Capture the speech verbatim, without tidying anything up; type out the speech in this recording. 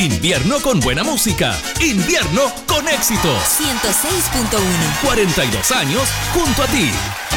Invierno con buena música. Invierno con éxito. ciento seis punto uno. cuarenta y dos años junto a ti.